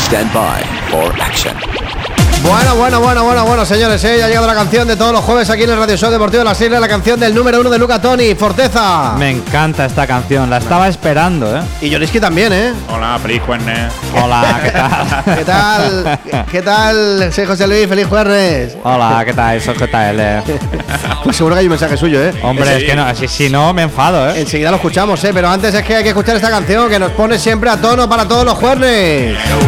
Stand by for action. Bueno, señores, ya ha llegado la canción de todos los jueves aquí en el Radio Show Deportivo de las Islas, la canción del número 1 de Luca Toni, Forteza. Me encanta esta canción, la estaba esperando, Y Joliski también, Hola, feliz jueves. Hola, ¿qué tal? ¿Qué tal? Soy José Luis, feliz jueves. Hola, ¿qué tal? Soy JL. Pues seguro que hay un mensaje suyo, Hombre, Sí. es que no, si no me enfado, Enseguida lo escuchamos, pero antes es que hay que escuchar esta canción que nos pone siempre a tono para todos los jueves.